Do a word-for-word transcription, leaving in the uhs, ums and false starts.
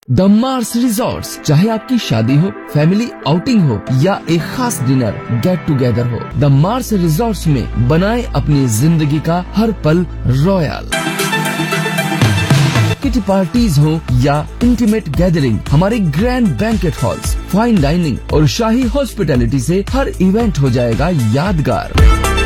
The Mars resorts, चाहे आपकी शादी हो, फैमिली आउटिंग हो या एक खास डिनर गेट टुगेदर हो, द मार्स रिजॉर्ट्स में बनाए अपनी जिंदगी का हर पल रॉयल। किटी पार्टीज हो या इंटीमेट गैदरिंग, हमारे grand banquet halls, fine dining और शाही हॉस्पिटैलिटी से हर इवेंट हो जाएगा यादगार।